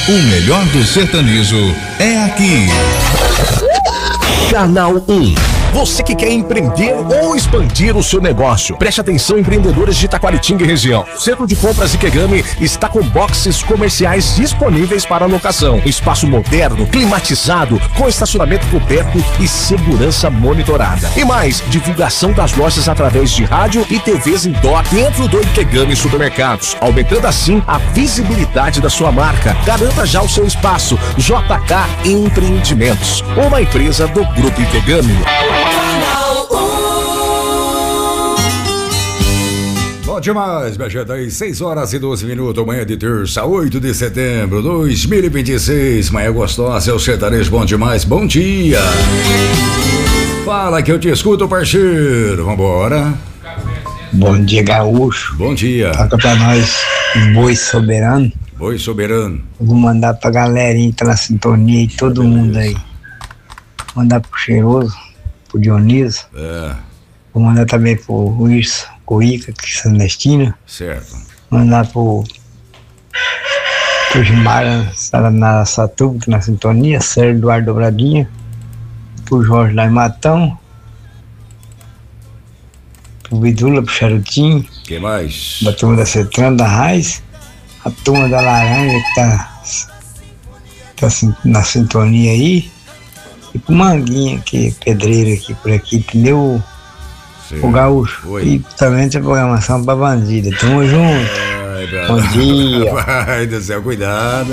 O melhor do sertanejo é aqui. Canal 1. Você que quer empreender ou expandir o seu negócio, preste atenção, empreendedores de Taquaritinga e região. O Centro de Compras Ikegami está com boxes comerciais disponíveis para locação. Um espaço moderno, climatizado, com estacionamento coberto e segurança monitorada. E mais, divulgação das lojas através de rádio e TVs indoor dentro do Ikegami Supermercados, aumentando assim a visibilidade da sua marca. Garanta já o seu espaço. JK Empreendimentos, uma empresa do Grupo Ikegami. Bom demais, minha gente, aí 6h12, manhã de terça, 8 de setembro, 2026, manhã gostosa, é o sertanejo bom demais, bom dia. Fala que eu te escuto, parceiro, vambora. Bom dia, gaúcho. Bom dia. Toca pra nós, Boi Soberano. Boi Soberano. Vou mandar pra galerinha que tá na sintonia e todo mundo aí. Mandar pro Cheiroso, pro Dionísio. Vou mandar também pro Wilson Coica, que é Celestina. Certo. Mandar pro Gimara na Satuba, que na sintonia. Sérgio Eduardo Dobradinha. Pro Jorge lá em Matão. Pro Vidula, pro Charutinho. Que mais? Da turma da Cetrano, da Raiz. A turma da Laranja, que tá na sintonia aí. E pro Manguinha, que é pedreiro aqui por aqui, entendeu? O Gaúcho. Oi. E também tem programação pra bandida. Tamo junto. Bom dia. Vai do céu, cuidado.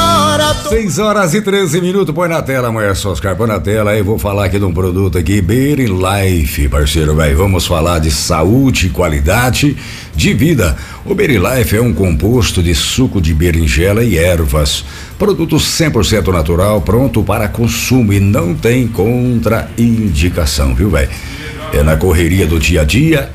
6h13, põe na tela, mulher Soscar, põe na tela aí, vou falar aqui de um produto aqui, Berry Life, parceiro, velho, vamos falar de saúde e qualidade de vida. O Berry Life é um composto de suco de berinjela e ervas, produto 100% natural, pronto para consumo e não tem contraindicação, viu, velho? É na correria do dia a dia,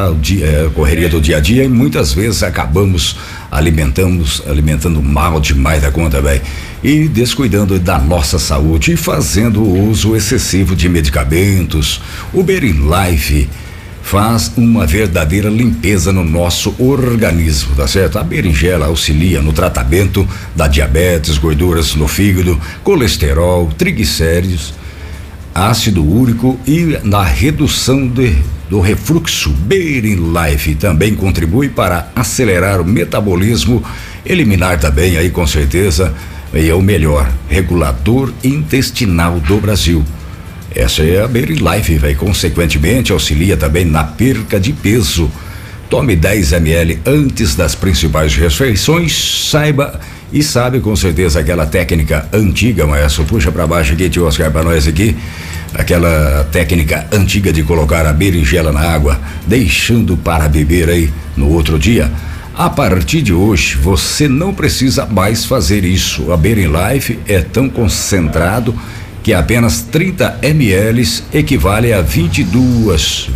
e muitas vezes acabamos alimentando mal demais da conta, velho, e descuidando da nossa saúde e fazendo uso excessivo de medicamentos. O Berry Life faz uma verdadeira limpeza no nosso organismo, tá certo? A berinjela auxilia no tratamento da diabetes, gorduras no fígado, colesterol, triglicéridos, ácido úrico e na redução do refluxo. Berry Life também contribui para acelerar o metabolismo, eliminar também aí com certeza é o melhor regulador intestinal do Brasil. Essa é a Berry Life, vai consequentemente auxilia também na perca de peso. Tome 10 ml antes das principais refeições, sabe com certeza aquela técnica antiga, maestro, puxa pra baixo aqui, tio Oscar, pra nós aqui, aquela técnica antiga de colocar a berinjela na água, deixando para beber aí no outro dia. A partir de hoje, você não precisa mais fazer isso. A Berry Life é tão concentrado que apenas 30 ml equivale a 22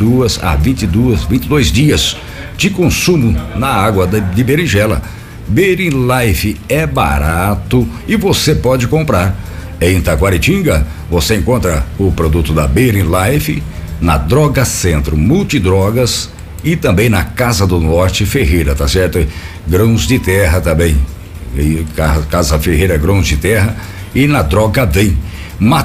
dias de consumo na água de berinjela. Berry Life é barato e você pode comprar. Em Taquaritinga, você encontra o produto da Berry Life na Droga Centro Multidrogas e também na Casa do Norte Ferreira, tá certo? Grãos de terra também. Casa Ferreira Grãos de Terra e na Droga Vem.